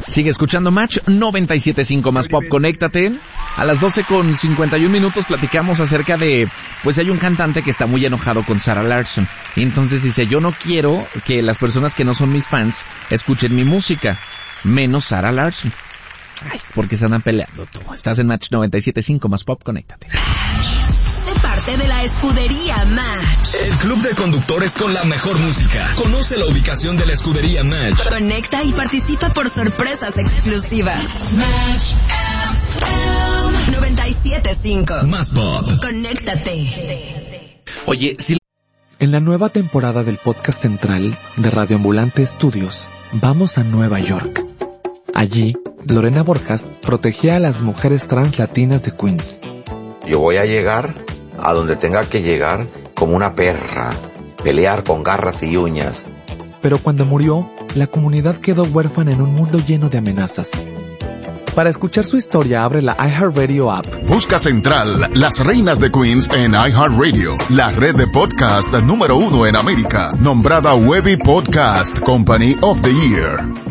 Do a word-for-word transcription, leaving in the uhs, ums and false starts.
Sigue escuchando Match noventa y siete punto cinco más pop, conéctate. A las doce con cincuenta y un minutos platicamos acerca de, pues hay un cantante que está muy enojado con Sarah Larsson. Y entonces dice, yo no quiero que las personas que no son mis fans escuchen mi música, menos Sarah Larsson. Ay, porque se andan peleando tú. Estás en Match noventa y siete punto cinco más pop, conéctate. Sé parte de la escudería Match. El club de conductores con la mejor música. Conoce la ubicación de la escudería Match. Conecta y participa por sorpresas exclusivas. Match noventa y siete punto cinco más pop. Conéctate. Oye, si... En la nueva temporada del podcast central de Radio Ambulante Studios, vamos a Nueva York. Allí, Lorena Borjas protegía a las mujeres trans latinas de Queens. Yo voy a llegar a donde tenga que llegar como una perra, pelear con garras y uñas. Pero cuando murió, la comunidad quedó huérfana en un mundo lleno de amenazas. Para escuchar su historia, abre la iHeartRadio app. Busca Central, las reinas de Queens en iHeartRadio, la red de podcast número uno en América, nombrada Webby Podcast Company of the Year.